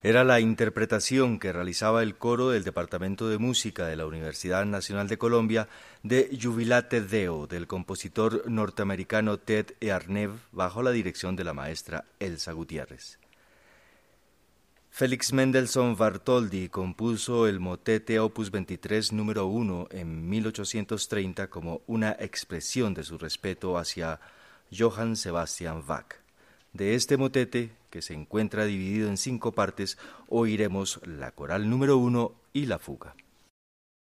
Era la interpretación que realizaba el coro del Departamento de Música de la Universidad Nacional de Colombia de Jubilate Deo del compositor norteamericano Ted Arnev bajo la dirección de la maestra Elsa Gutiérrez. Félix Mendelssohn Bartholdy compuso el motete Opus 23 número 1 en 1830 como una expresión de su respeto hacia Johann Sebastian Bach. De este motete, que se encuentra dividido en 5 partes, oiremos la coral número 1 y la fuga.